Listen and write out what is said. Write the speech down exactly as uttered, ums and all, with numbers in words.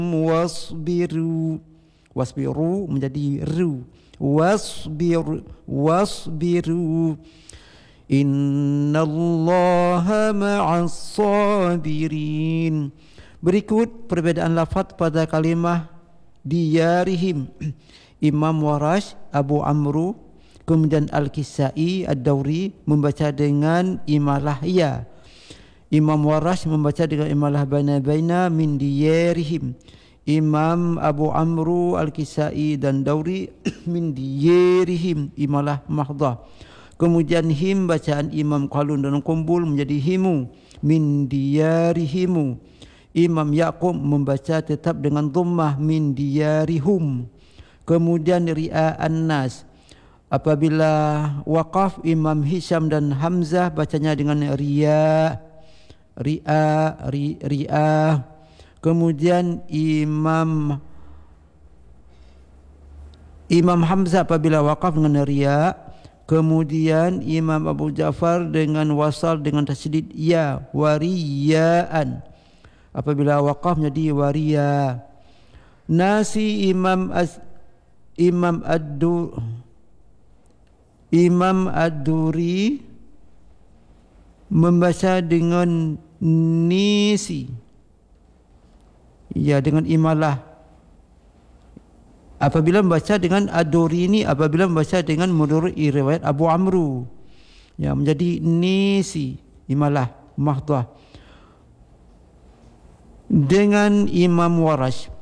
wasbiru. Wasbiru menjadi ru. Wasbir wasbiru. Innallaha ma'as sabirin. Berikut perbezaan lafaz pada kalimah diyarihim. Imam Warash, Abu Amru, kemudian Al-Kisai, Ad-Dawri membaca dengan imalah ya. Imam Warash membaca dengan imalah baina-baina min diyarihim. Imam Abu Amru, Al-Kisai dan Dawri min diyarihim, imalah mahdah. Kemudian him bacaan Imam Qalun dan Kumbul menjadi himu, min diyarihimu. Imam Yaqub membaca tetap dengan dhammah, min diyarihum. Kemudian ria'an nas. Apabila waqaf, Imam Hisham dan Hamzah bacanya dengan riya, ri'a, ri, ri'a. Kemudian Imam Imam Hamzah apabila waqaf dengan riya. Kemudian Imam Abu Ja'far dengan wasal dengan tasydid ya, wariyaan. Apabila waqaf menjadi wariya. Nasi Imam Az, Imam Ad-Du Imam Ad-Duri membaca dengan nisi, ya, dengan imalah. Apabila membaca dengan Ad-Duri ini, apabila membaca dengan menurut riwayat Abu Amru, ya, menjadi nisi, imalah mahdah. Dengan Imam Warash